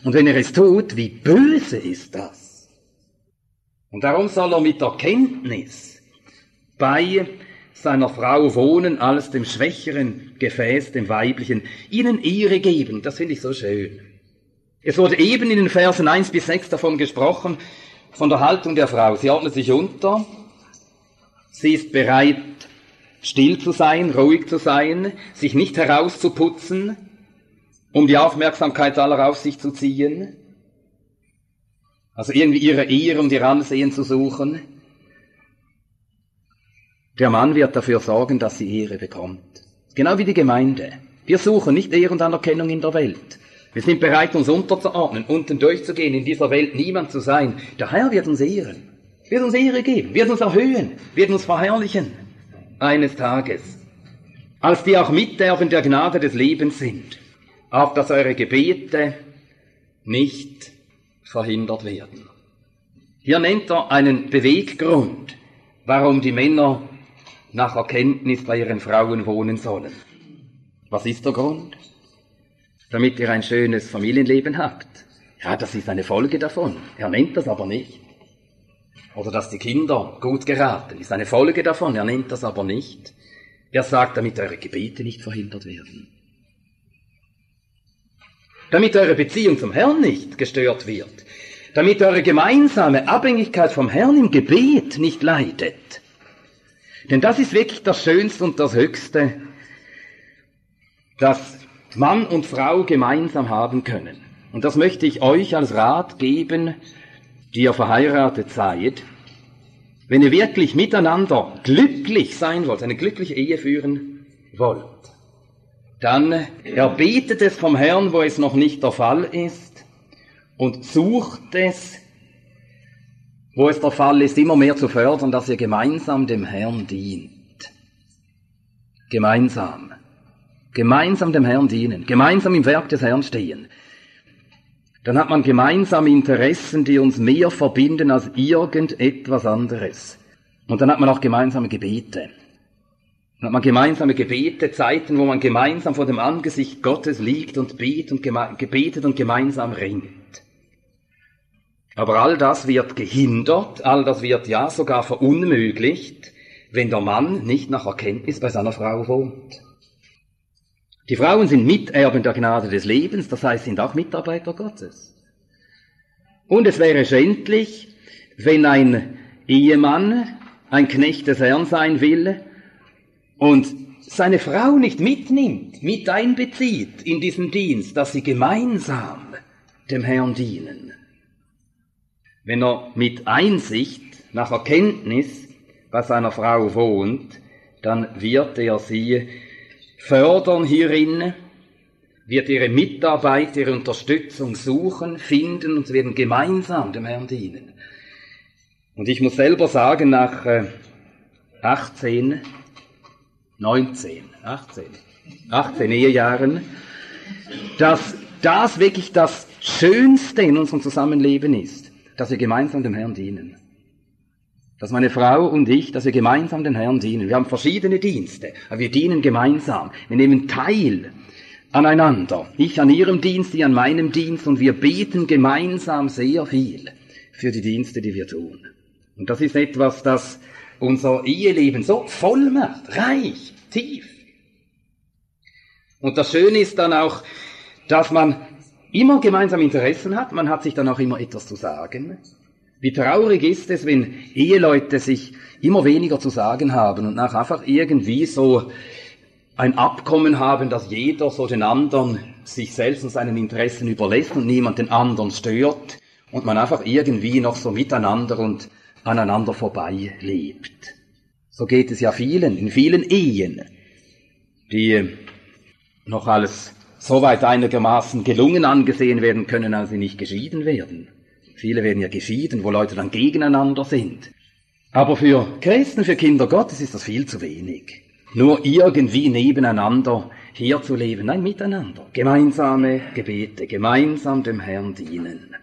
Und wenn er es tut, wie böse ist das? Und darum soll er mit Erkenntnis bei seiner Frau wohnen als dem schwächeren Gefäß, dem weiblichen, ihnen Ehre geben. Das finde ich so schön. Es wurde eben in den Versen 1 bis 6 davon gesprochen, von der Haltung der Frau. Sie ordnet sich unter, sie ist bereit, still zu sein, ruhig zu sein, sich nicht herauszuputzen, um die Aufmerksamkeit aller auf sich zu ziehen, also irgendwie ihre Ehre und ihr Ansehen zu suchen. Der Mann wird dafür sorgen, dass sie Ehre bekommt. Genau wie die Gemeinde. Wir suchen nicht Ehre und Anerkennung in der Welt. Wir sind bereit, uns unterzuordnen, unten durchzugehen, in dieser Welt niemand zu sein. Der Herr wird uns ehren, wird uns Ehre geben, wird uns erhöhen, wird uns verherrlichen. Eines Tages, als die auch Miterben der Gnade des Lebens sind, auf dass eure Gebete nicht verhindert werden. Hier nennt er einen Beweggrund, warum die Männer nach Erkenntnis bei ihren Frauen wohnen sollen. Was ist der Grund? Damit ihr ein schönes Familienleben habt. Ja, das ist eine Folge davon. Er nennt das aber nicht. Oder dass die Kinder gut geraten, ist eine Folge davon. Er nennt das aber nicht. Er sagt, damit eure Gebete nicht verhindert werden. Damit eure Beziehung zum Herrn nicht gestört wird. Damit eure gemeinsame Abhängigkeit vom Herrn im Gebet nicht leidet. Denn das ist wirklich das Schönste und das Höchste, das Mann und Frau gemeinsam haben können. Und das möchte ich euch als Rat geben, die ihr verheiratet seid. Wenn ihr wirklich miteinander glücklich sein wollt, eine glückliche Ehe führen wollt, dann erbetet es vom Herrn, wo es noch nicht der Fall ist, und sucht es, wo es der Fall ist, immer mehr zu fördern, dass ihr gemeinsam dem Herrn dient. Gemeinsam dem Herrn dienen, gemeinsam im Werk des Herrn stehen. Dann hat man gemeinsame Interessen, die uns mehr verbinden als irgendetwas anderes. Und dann hat man auch gemeinsame Gebete. Dann hat man gemeinsame Gebete, Zeiten, wo man gemeinsam vor dem Angesicht Gottes liegt und gebetet und gemeinsam ringt. Aber all das wird gehindert, all das wird ja sogar verunmöglicht, wenn der Mann nicht nach Erkenntnis bei seiner Frau wohnt. Die Frauen sind Miterben der Gnade des Lebens, das heißt, sind auch Mitarbeiter Gottes. Und es wäre schändlich, wenn ein Ehemann ein Knecht des Herrn sein will und seine Frau nicht mitnimmt, mit einbezieht in diesen Dienst, dass sie gemeinsam dem Herrn dienen. Wenn er mit Einsicht nach Erkenntnis bei seiner Frau wohnt, dann wird er sie fördern hierin, wird ihre Mitarbeit, ihre Unterstützung suchen, finden und sie werden gemeinsam dem Herrn dienen. Und ich muss selber sagen, nach 18 Ehejahren, dass das wirklich das Schönste in unserem Zusammenleben ist, dass wir gemeinsam dem Herrn dienen. Dass meine Frau und ich, dass wir gemeinsam dem Herrn dienen. Wir haben verschiedene Dienste, aber wir dienen gemeinsam. Wir nehmen teil aneinander. Ich an ihrem Dienst, sie an meinem Dienst, und wir beten gemeinsam sehr viel für die Dienste, die wir tun. Und das ist etwas, das unser Eheleben so voll macht, reich, tief. Und das Schöne ist dann auch, dass man immer gemeinsam Interessen hat, man hat sich dann auch immer etwas zu sagen. Wie traurig ist es, wenn Eheleute sich immer weniger zu sagen haben und nach einfach irgendwie so ein Abkommen haben, dass jeder so den anderen sich selbst und seinen Interessen überlässt und niemand den anderen stört und man einfach irgendwie noch so miteinander und aneinander vorbei lebt. So geht es ja in vielen Ehen, die noch als soweit einigermaßen gelungen angesehen werden können, als sie nicht geschieden werden. Viele werden ja geschieden, wo Leute dann gegeneinander sind. Aber für Christen, für Kinder Gottes ist das viel zu wenig. Nur irgendwie nebeneinander herzuleben. Nein, miteinander. Gemeinsame Gebete, gemeinsam dem Herrn dienen.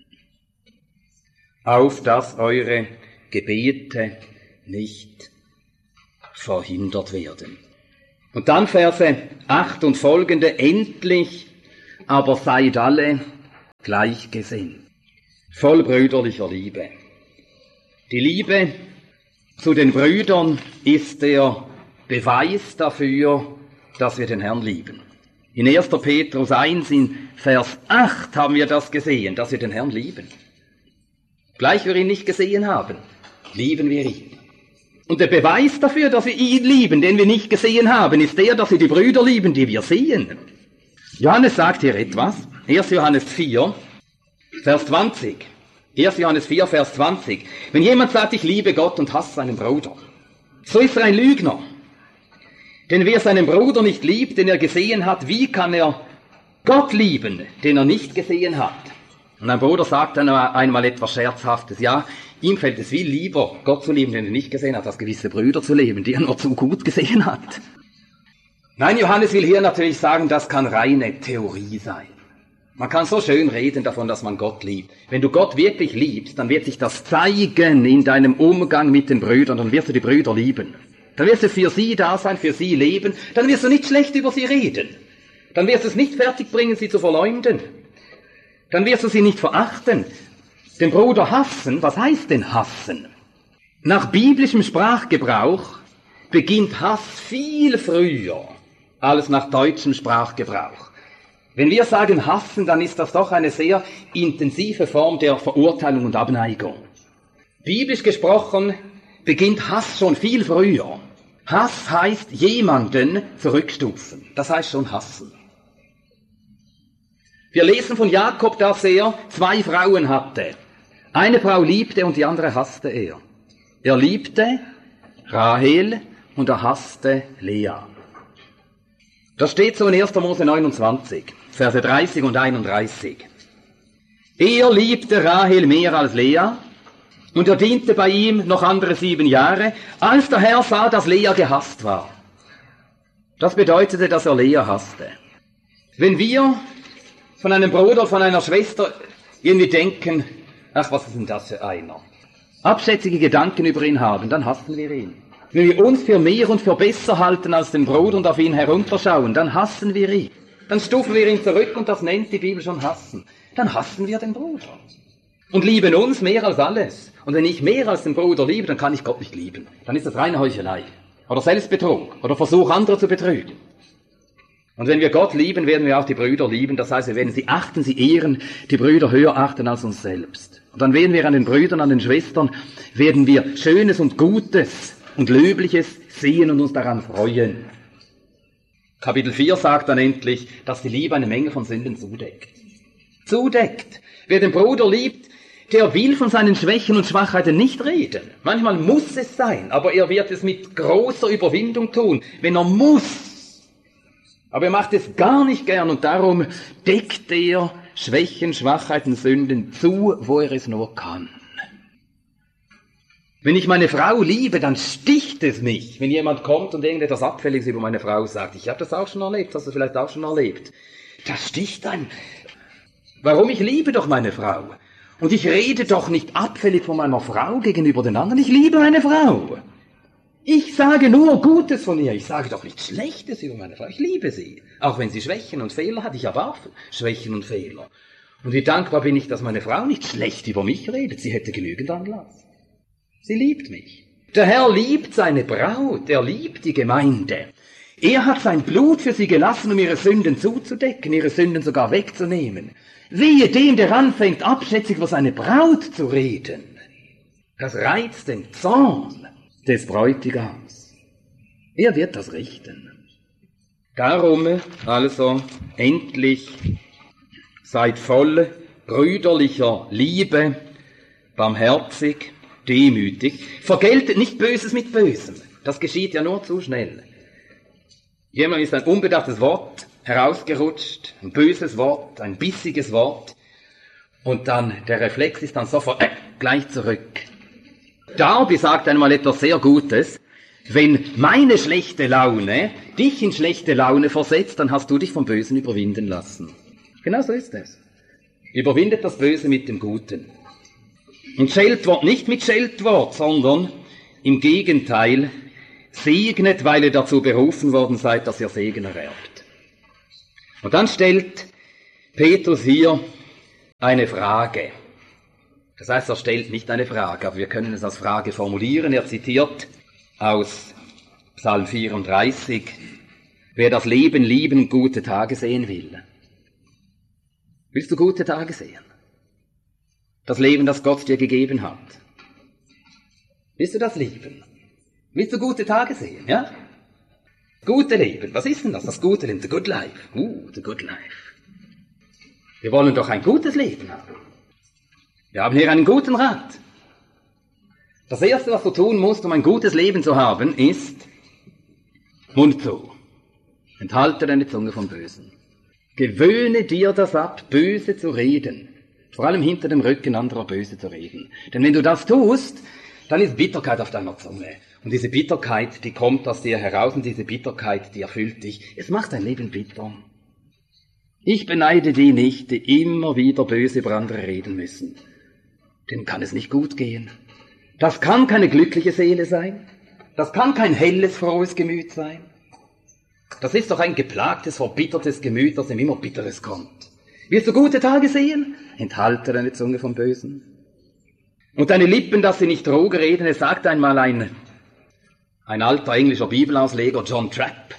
Auf dass eure Gebete nicht verhindert werden. Und dann Verse 8 und folgende. Endlich aber seid alle gleichgesinnt, voll brüderlicher Liebe. Die Liebe zu den Brüdern ist der Beweis dafür, dass wir den Herrn lieben. In 1. Petrus 1 in Vers 8 haben wir das gesehen, dass wir den Herrn lieben. Gleich wir ihn nicht gesehen haben, lieben wir ihn. Und der Beweis dafür, dass wir ihn lieben, den wir nicht gesehen haben, ist der, dass wir die Brüder lieben, die wir sehen. Johannes sagt hier etwas. 1. Johannes 4, Vers 20. 1. Johannes 4, Vers 20. Wenn jemand sagt, ich liebe Gott und hasse seinen Bruder, so ist er ein Lügner. Denn wer seinen Bruder nicht liebt, den er gesehen hat, wie kann er Gott lieben, den er nicht gesehen hat? Und ein Bruder sagt dann einmal etwas Scherzhaftes, ja, ihm fällt es viel lieber, Gott zu lieben, den er nicht gesehen hat, als gewisse Brüder zu leben, die er nur zu gut gesehen hat. Nein, Johannes will hier natürlich sagen, das kann reine Theorie sein. Man kann so schön reden davon, dass man Gott liebt. Wenn du Gott wirklich liebst, dann wird sich das zeigen in deinem Umgang mit den Brüdern, dann wirst du die Brüder lieben. Dann wirst du für sie da sein, für sie leben, dann wirst du nicht schlecht über sie reden. Dann wirst du es nicht fertigbringen, sie zu verleumden. Dann wirst du sie nicht verachten. Den Bruder hassen, was heißt denn hassen? Nach biblischem Sprachgebrauch beginnt Hass viel früher als nach deutschem Sprachgebrauch. Wenn wir sagen hassen, dann ist das doch eine sehr intensive Form der Verurteilung und Abneigung. Biblisch gesprochen beginnt Hass schon viel früher. Hass heißt jemanden zurückstufen. Das heißt schon hassen. Wir lesen von Jakob, dass er 2 Frauen hatte. Eine Frau liebte und die andere hasste er. Er liebte Rahel und er hasste Lea. Das steht so in 1. Mose 29, Verse 30 und 31. Er liebte Rahel mehr als Lea und er diente bei ihm noch andere 7 Jahre, als der Herr sah, dass Lea gehasst war. Das bedeutete, dass er Lea hasste. Wenn wir von einem Bruder, von einer Schwester irgendwie denken, ach, was ist denn das für einer? Abschätzige Gedanken über ihn haben, dann hassen wir ihn. Wenn wir uns für mehr und für besser halten als den Bruder und auf ihn herunterschauen, dann hassen wir ihn. Dann stufen wir ihn zurück und das nennt die Bibel schon hassen. Dann hassen wir den Bruder. Und lieben uns mehr als alles. Und wenn ich mehr als den Bruder liebe, dann kann ich Gott nicht lieben. Dann ist das reine Heuchelei. Oder Selbstbetrug. Oder Versuch, andere zu betrügen. Und wenn wir Gott lieben, werden wir auch die Brüder lieben. Das heißt, wir werden sie achten, sie ehren, die Brüder höher achten als uns selbst. Und dann werden wir an den Brüdern, an den Schwestern, werden wir Schönes und Gutes und Löbliches sehen und uns daran freuen. Kapitel 4 sagt dann endlich, dass die Liebe eine Menge von Sünden zudeckt. Zudeckt. Wer den Bruder liebt, der will von seinen Schwächen und Schwachheiten nicht reden. Manchmal muss es sein, aber er wird es mit großer Überwindung tun, wenn er muss. Aber er macht es gar nicht gern und darum deckt er Schwächen, Schwachheiten, Sünden zu, wo er es nur kann. Wenn ich meine Frau liebe, dann sticht es mich, wenn jemand kommt und irgendetwas Abfälliges über meine Frau sagt. Ich habe das auch schon erlebt, hast du vielleicht auch schon erlebt. Das sticht einem. Warum? Ich liebe doch meine Frau. Und ich rede doch nicht abfällig von meiner Frau gegenüber den anderen. Ich liebe meine Frau. Ich sage nur Gutes von ihr. Ich sage doch nichts Schlechtes über meine Frau. Ich liebe sie. Auch wenn sie Schwächen und Fehler hat. Ich habe auch Schwächen und Fehler. Und wie dankbar bin ich, dass meine Frau nicht schlecht über mich redet. Sie hätte genügend Anlass. Sie liebt mich. Der Herr liebt seine Braut. Er liebt die Gemeinde. Er hat sein Blut für sie gelassen, um ihre Sünden zuzudecken, ihre Sünden sogar wegzunehmen. Wehe dem, der anfängt, abschätzig über seine Braut zu reden. Das reizt den Zorn des Bräutigams. Er wird das richten. Darum, also, endlich seid voll brüderlicher Liebe, barmherzig, demütig. Vergeltet nicht Böses mit Bösem. Das geschieht ja nur zu schnell. Jemand ist ein unbedachtes Wort herausgerutscht, ein böses Wort, ein bissiges Wort, und dann der Reflex ist dann sofort gleich zurück. Darby sagt einmal etwas sehr Gutes: Wenn meine schlechte Laune dich in schlechte Laune versetzt, dann hast du dich vom Bösen überwinden lassen. Genau so ist es. Überwindet das Böse mit dem Guten. Und Scheltwort nicht mit Scheltwort, sondern im Gegenteil, segnet, weil ihr dazu berufen worden seid, dass ihr Segen ererbt. Und dann stellt Petrus hier eine Frage. Das heißt, er stellt nicht eine Frage, aber wir können es als Frage formulieren. Er zitiert aus Psalm 34, wer das Leben lieben, gute Tage sehen will. Willst du gute Tage sehen? Das Leben, das Gott dir gegeben hat. Willst du das lieben? Willst du gute Tage sehen, ja? Gute Leben, was ist denn das? Das gute Leben, the good life. The good life. Wir wollen doch ein gutes Leben haben. Wir haben hier einen guten Rat. Das Erste, was du tun musst, um ein gutes Leben zu haben, ist Mund zu. Enthalte deine Zunge vom Bösen. Gewöhne dir das ab, böse zu reden. Vor allem hinter dem Rücken anderer böse zu reden. Denn wenn du das tust, dann ist Bitterkeit auf deiner Zunge. Und diese Bitterkeit, die kommt aus dir heraus und diese Bitterkeit, die erfüllt dich. Es macht dein Leben bitter. Ich beneide die nicht, die immer wieder böse über andere reden müssen. Denen kann es nicht gut gehen. Das kann keine glückliche Seele sein. Das kann kein helles, frohes Gemüt sein. Das ist doch ein geplagtes, verbittertes Gemüt, das ihm immer Bitteres kommt. Willst du gute Tage sehen? Enthalte deine Zunge vom Bösen. Und deine Lippen, dass sie nicht Droge reden. Es sagt einmal ein alter englischer Bibelausleger, John Trapp,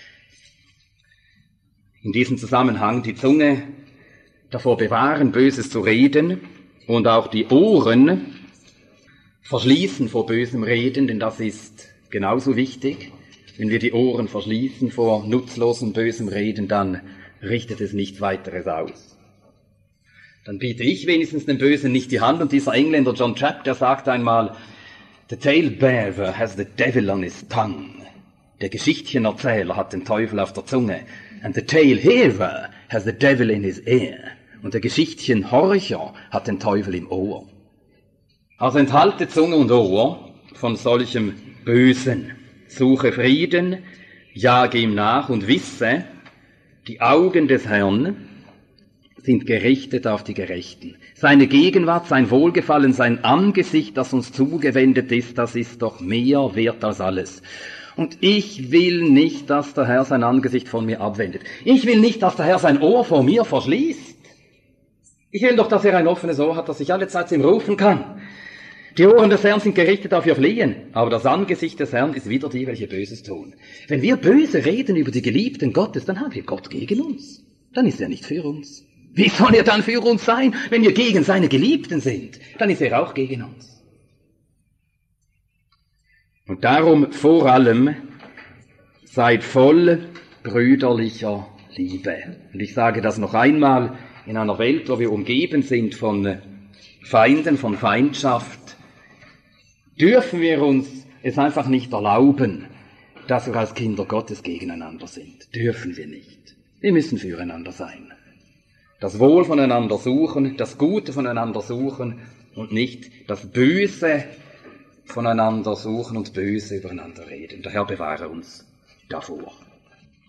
in diesem Zusammenhang die Zunge davor bewahren, Böses zu reden und auch die Ohren verschließen vor bösem Reden, denn das ist genauso wichtig. Wenn wir die Ohren verschließen vor nutzlosem bösem Reden, dann richtet es nichts weiteres aus. Dann biete ich wenigstens dem Bösen nicht die Hand. Und dieser Engländer John Trapp, der sagt einmal, the tale-bearer has the devil on his tongue. Der Geschichtchenerzähler hat den Teufel auf der Zunge. And the tale-hearer has the devil in his ear. Und der Geschichtchenhorcher hat den Teufel im Ohr. Also enthalte Zunge und Ohr von solchem Bösen. Suche Frieden, jage ihm nach und wisse, die Augen des Herrn sind gerichtet auf die Gerechten. Seine Gegenwart, sein Wohlgefallen, sein Angesicht, das uns zugewendet ist, das ist doch mehr wert als alles. Und ich will nicht, dass der Herr sein Angesicht von mir abwendet. Ich will nicht, dass der Herr sein Ohr vor mir verschließt. Ich will doch, dass er ein offenes Ohr hat, dass ich alle Zeit zu ihm rufen kann. Die Ohren des Herrn sind gerichtet auf ihr Fliehen, aber das Angesicht des Herrn ist wider die, welche Böses tun. Wenn wir böse reden über die Geliebten Gottes, dann haben wir Gott gegen uns. Dann ist er nicht für uns. Wie soll er dann für uns sein, wenn wir gegen seine Geliebten sind? Dann ist er auch gegen uns. Und darum vor allem, seid voll brüderlicher Liebe. Und ich sage das noch einmal, in einer Welt, wo wir umgeben sind von Feinden, von Feindschaft, dürfen wir uns es einfach nicht erlauben, dass wir als Kinder Gottes gegeneinander sind. Dürfen wir nicht. Wir müssen füreinander sein. Das Wohl voneinander suchen, das Gute voneinander suchen und nicht das Böse voneinander suchen und böse übereinander reden. Der Herr bewahre uns davor.